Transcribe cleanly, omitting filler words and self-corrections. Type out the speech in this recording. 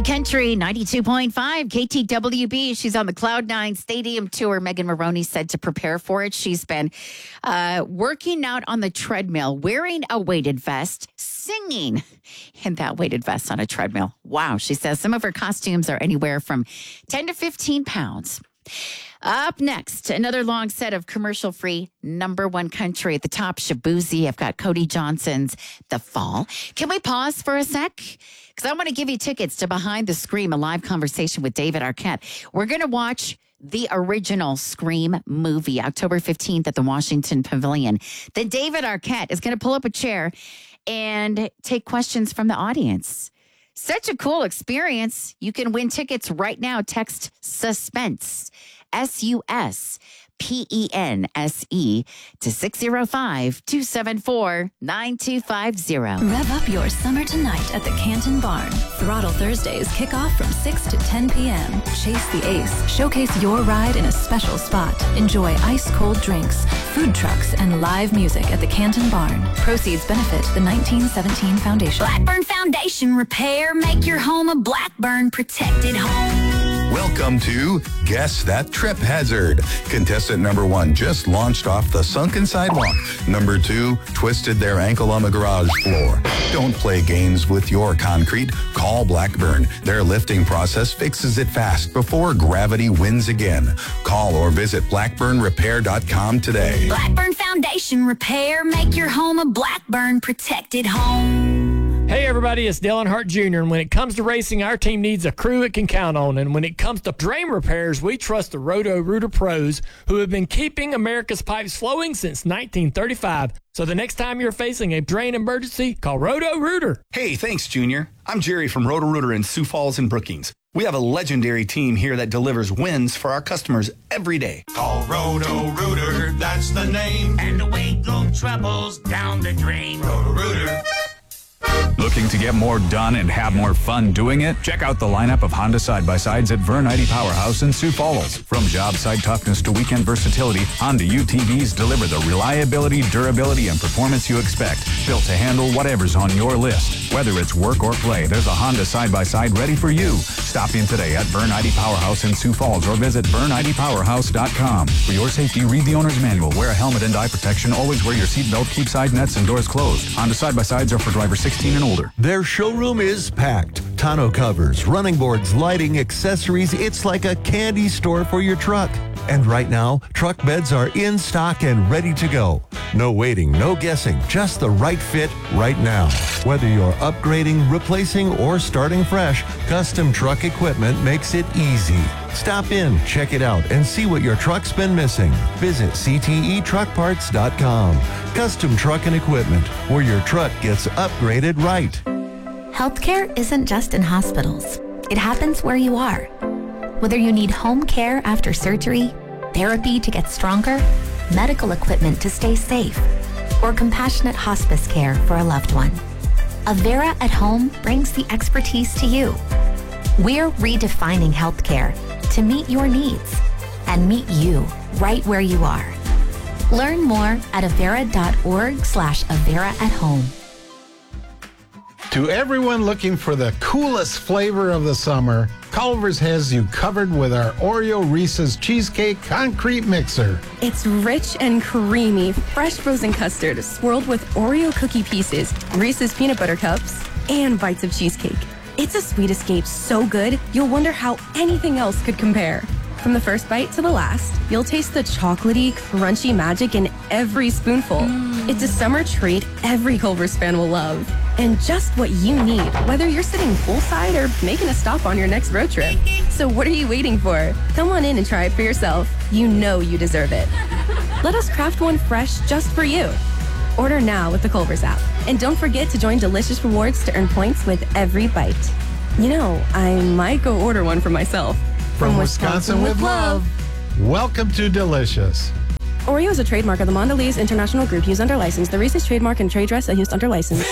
Big Country 92.5 KTWB. She's on the Cloud9 Stadium Tour. Megan Maroney said to prepare for it. She's been working out on the treadmill, wearing a weighted vest, singing in that weighted vest on a treadmill. Wow. She says some of her costumes are anywhere from 10 to 15 pounds. Up next, another long set of commercial-free number one country at the top, Shaboozey. I've got Cody Johnson's The Fall. Can we pause for a sec? Because I want to give you tickets to Behind the Scream, a live conversation with David Arquette. We're going to watch the original Scream movie, October 15th at the Washington Pavilion. Then David Arquette is going to pull up a chair and take questions from the audience. Such a cool experience. You can win tickets right now. Text SUSPENSE, SUSPENSE to 605-274-9250. Rev up your summer tonight at the Canton Barn. Throttle Thursdays kick off from 6 to 10 p.m. Chase the Ace. Showcase your ride in a special spot. Enjoy ice-cold drinks, food trucks, and live music at the Canton Barn. Proceeds benefit the 1917 Foundation. Blackburn Foundation Repair. Make your home a Blackburn protected home. Welcome to Guess That Trip Hazard. Contestant number 1 just launched off the sunken sidewalk. Number 2 twisted their ankle on the garage floor. Don't play games with your concrete. Call Blackburn. Their lifting process fixes it fast before gravity wins again. Call or visit blackburnrepair.com today. Blackburn Foundation Repair. Make your home a Blackburn protected home. Hey everybody, it's Dylan Hart Jr. And when it comes to racing, our team needs a crew it can count on. And when it comes to drain repairs, we trust the Roto-Rooter pros who have been keeping America's pipes flowing since 1935. So the next time you're facing a drain emergency, call Roto-Rooter. Hey, thanks, Junior. I'm Jerry from Roto-Rooter in Sioux Falls and Brookings. We have a legendary team here that delivers wins for our customers every day. Call Roto-Rooter, that's the name. And away go troubles down the drain. Roto-Rooter. Looking to get more done and have more fun doing it? Check out the lineup of Honda side-by-sides at Vern Ide Powerhouse in Sioux Falls. From job site toughness to weekend versatility, Honda UTVs deliver the reliability, durability, and performance you expect. Built to handle whatever's on your list. Whether it's work or play, there's a Honda side-by-side ready for you. Stop in today at Vern Ide Powerhouse in Sioux Falls or visit VernIdePowerhouse.com. For your safety, read the owner's manual. Wear a helmet and eye protection. Always wear your seatbelt. Keep side nets and doors closed. Honda side-by-sides are for drivers 16 and older. Their showroom is packed. Tonneau covers, running boards, lighting, accessories. It's like a candy store for your truck. And right now, truck beds are in stock and ready to go. No waiting, no guessing, just the right fit right now. Whether you're upgrading, replacing, or starting fresh, Custom Truck Equipment makes it easy. Stop in, check it out, and see what your truck's been missing. Visit ctetruckparts.com. Custom Truck and Equipment, where your truck gets upgraded right. Healthcare isn't just in hospitals. It happens where you are. Whether you need home care after surgery, therapy to get stronger, medical equipment to stay safe, or compassionate hospice care for a loved one, Avera at Home brings the expertise to you. We're redefining healthcare to meet your needs and meet you right where you are. Learn more at avera.org/Avera at Home. To everyone looking for the coolest flavor of the summer, Culver's has you covered with our Oreo Reese's Cheesecake Concrete Mixer. It's rich and creamy, fresh frozen custard swirled with Oreo cookie pieces, Reese's peanut butter cups, and bites of cheesecake. It's a sweet escape so good, you'll wonder how anything else could compare. From the first bite to the last, you'll taste the chocolatey, crunchy magic in every spoonful. It's a summer treat every Culver's fan will love. And just what you need, whether you're sitting poolside or making a stop on your next road trip. So what are you waiting for? Come on in and try it for yourself. You know you deserve it. Let us craft one fresh just for you. Order now with the Culver's app. And don't forget to join Delicious Rewards to earn points with every bite. You know, I might go order one for myself. From Wisconsin with love. Welcome to Delicious. Oreo is a trademark of the Mondelez International Group used under license. The Reese's trademark and trade dress are used under license.